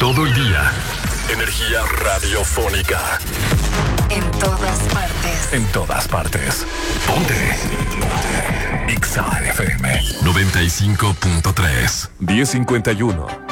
Todo el día. Energía radiofónica. En todas partes. En todas partes. Ponte. Ponte. Exa FM 95.3. 10:51.